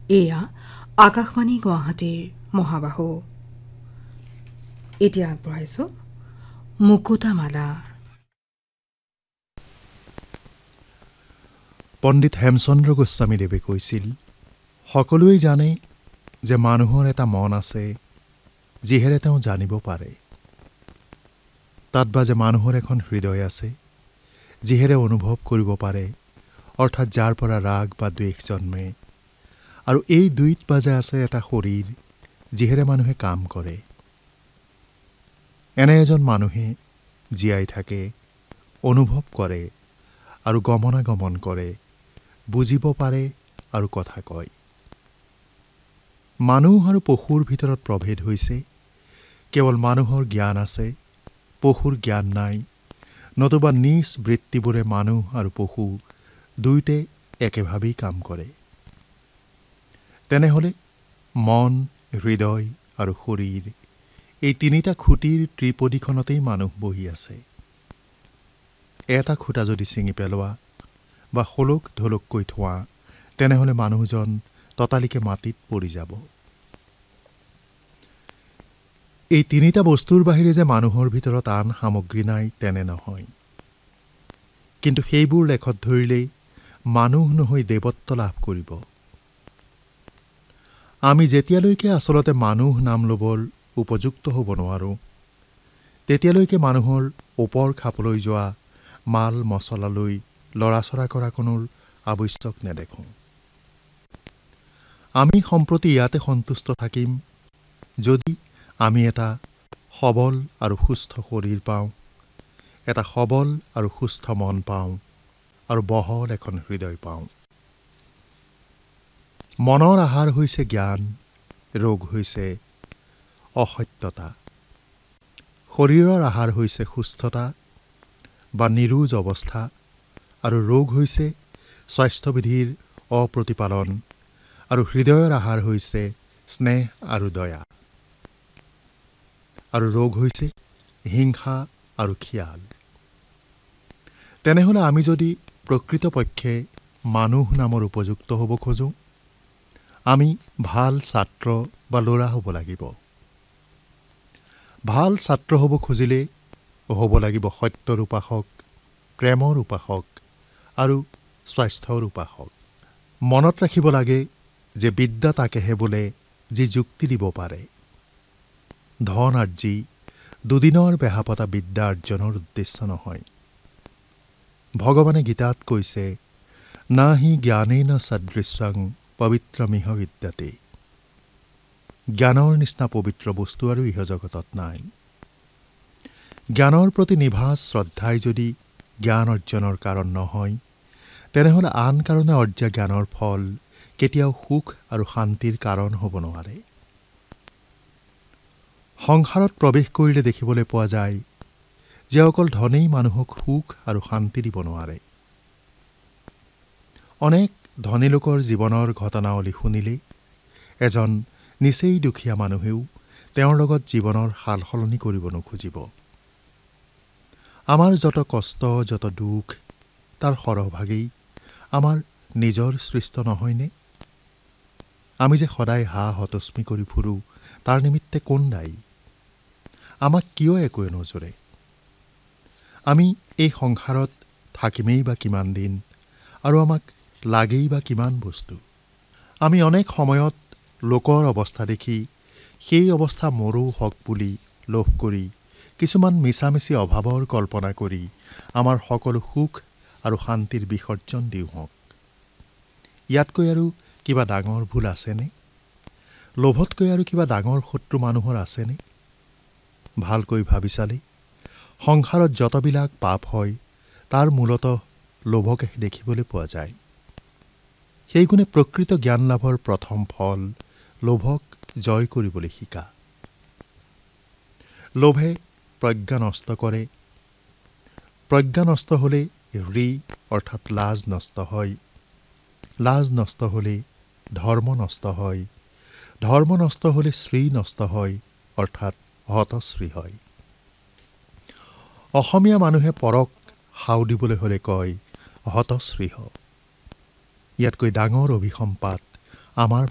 এয়া আকাশবাণী গুৱাহাটীৰ মহাবাহু। এতিয়া আগবঢ়াইছো মুকুতামালা। পণ্ডিত হেমচন্দ্ৰ গোস্বামীদেৱে কৈছিল, সকলোৱে জানে যে মানুহৰ এটা মন আছে যিহেৰে তেওঁ জানিব পাৰে। তাত বা যে মানুহৰ এখন হৃদয় আছে যিহেৰে অনুভৱ কৰিব পাৰে, অৰ্থাৎ যাৰ পৰা ৰাগ বা দ্বেষ জন্মে। আৰু এই দুইত বাজে আছে এটা শৰীৰ যিহেৰে মানুহে কাম কৰে। এনে এজন মানুহে জীয়াই থাকে, অনুভৱ কৰে আৰু গমনাগমন কৰে, বুজিব পাৰে আৰু কথা কয়। মানুহ আৰু পশুৰ ভিতৰত প্ৰভেদ হৈছে কেৱল মানুহৰ জ্ঞান আছে, পশুৰ জ্ঞান নাই, নতুবা নিজ বৃত্তিবোৰে মানুহ আৰু পশু দুয়োতে একেভাৱেই কাম কৰে। তেনেহ'লে মন, হৃদয় আৰু শৰীৰ এই তিনিটা খুঁটিৰ ত্ৰিপদীখনতেই মানুহ বহি আছে। এটা খুঁটা যদি ছিঙি পেলোৱা বা সলুক ঢলুককৈ থোৱা, তেনেহ'লে মানুহজন ততালিকে মাটিত পৰি যাব। এই তিনিটা বস্তুৰ বাহিৰে যে মানুহৰ ভিতৰত আন সামগ্ৰী নাই তেনে নহয়। কিন্তু সেইবোৰ লেখত ধৰিলেই মানুহ নহৈ দেৱত্ব লাভ কৰিব। আমি যেতিয়ালৈকে আচলতে মানুহ নাম ল'বৰ উপযুক্ত হ'ব নোৱাৰোঁ, তেতিয়ালৈকে মানুহৰ ওপৰ খাপলৈ যোৱা মাল মছলালৈ লৰাচৰা কৰা কোনো আৱশ্যক নেদেখোঁ। আমি সম্প্ৰতি ইয়াতে সন্তুষ্ট থাকিম যদি আমি এটা সবল আৰু সুস্থ শৰীৰ পাওঁ, এটা সবল আৰু সুস্থ মন পাওঁ আৰু বহল এখন হৃদয় পাওঁ। মনৰ আহাৰ হৈছে জ্ঞান, ৰোগ হৈছে অসত্যতা। শৰীৰৰ আহাৰ হৈছে সুস্থতা বা নিৰোজ অৱস্থা, আৰু ৰোগ হৈছে স্বাস্থ্যবিধিৰ অপ্ৰতিপালন, আৰু হৃদয়ৰ আহাৰ হৈছে স্নেহ আৰু দয়া, আৰু ৰোগ হৈছে হিংসা আৰু খিয়াল। তেনেহ'লে আমি যদি প্ৰকৃতপক্ষে মানুহ নামৰ উপযুক্ত হ'ব খোজোঁ, আমি ভাল ছাত্ৰ বা ল'ৰা হ'ব লাগিব। ভাল ছাত্ৰ হ'ব খুজিলে হ'ব লাগিব সত্যৰ উপাসক, প্ৰেমৰ উপাসক আৰু স্বাস্থ্যৰ উপাসক। মনত ৰাখিব লাগে যে বিদ্যা তাকেহে বোলে যি যুক্তি দিব পাৰে। ধন আৰ্জি দুদিনৰ বেহাপতা বিদ্যা অৰ্জনৰ উদ্দেশ্য নহয়। ভগৱানে গীতাত কৈছে, নাহি জ্ঞানেন সদৃশং পবিত্ৰমিহ বিদ্যতে। জ্ঞানৰ নিচিনা পবিত্ৰ বস্তু আৰু ইহ জগতত নাই। জ্ঞানৰ প্ৰতি নিভাজ শ্ৰদ্ধাই যদি জ্ঞান অৰ্জনৰ কাৰণ নহয়, তেনেহ'লে আন কাৰণে অৰ্জা জ্ঞানৰ ফল কেতিয়াও সুখ আৰু শান্তিৰ কাৰণ হ'ব নোৱাৰে। সংসাৰত প্ৰৱেশ কৰিলে দেখিবলৈ পোৱা যায় যে অকল ধনেই মানুহক সুখ আৰু শান্তি দিব নোৱাৰে। অনেক ধনী লোকৰ জীৱনৰ ঘটনাৱলী শুনিলে এজন নিচেই দুখীয়া মানুহেও তেওঁৰ লগত জীৱনৰ সাল সলনি কৰিব নোখুজিব। আমাৰ যত কষ্ট, যত দুখ, তাৰ সৰহভাগেই আমাৰ নিজৰ সৃষ্ট নহয়নে? আমি যে সদায় হাঁহ হতস্মি কৰি ফুৰোঁ, তাৰ নিমিত্তে কোন দায়ী? আমাক কিয় একোৱে নজৰে? আমি এই সংসাৰত থাকিমেই বা কিমান দিন, আৰু আমাক লাগেই বা কিমান বস্তু? আমি অনেক সময়ত লোকৰ অৱস্থা দেখি সেই অৱস্থা মোৰো হওক বুলি লোভ কৰি, কিছুমান মিছামিছি অভাৱৰ কল্পনা কৰি আমাৰ সকলো সুখ আৰু শান্তিৰ বিসৰ্জন দিওঁ হওক। ইয়াতকৈ আৰু কিবা ডাঙৰ ভুল আছেনে? লোভতকৈ আৰু কিবা ডাঙৰ শত্ৰু মানুহৰ আছেনে? ভালকৈ ভাবি চালে সংসাৰত যতবিলাক পাপ হয়, তাৰ মূলতঃ লোভকে দেখিবলৈ পোৱা যায়। সেইগুণে প্ৰকৃত জ্ঞান লাভৰ প্ৰথম ফল লোভক জয় কৰিবলৈ শিকা। লোভে প্ৰজ্ঞা নষ্ট কৰে। প্ৰজ্ঞা নষ্ট হ'লে হৃ অৰ্থাৎ লাজ নষ্ট হয়। লাজ নষ্ট হ'লে ধৰ্ম নষ্ট হয়। ধৰ্ম নষ্ট হ'লে শ্ৰী নষ্ট হয়, অৰ্থাৎ হতশ্ৰী হয়। অসমীয়া মানুহে পৰক হাও দিবলৈ হ'লে কয় হতশ্ৰী হ। ইয়াতকৈ ডাঙৰ অভিসম্পাত আমাৰ